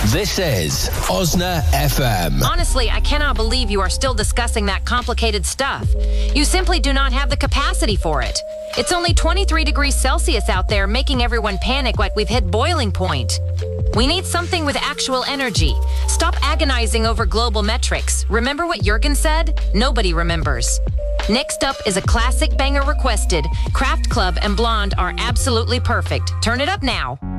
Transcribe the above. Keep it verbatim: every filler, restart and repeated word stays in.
This is Osna F M. Honestly, I cannot believe you are still discussing that complicated stuff. You simply do not have the capacity for it. It's only twenty-three degrees Celsius out there, making everyone panic like we've hit boiling point. We need something with actual energy. Stop agonizing over global metrics. Remember what Jurgen said? Nobody remembers. Next up is a classic banger requested. Craft Club and Blonde are absolutely perfect. Turn it up now.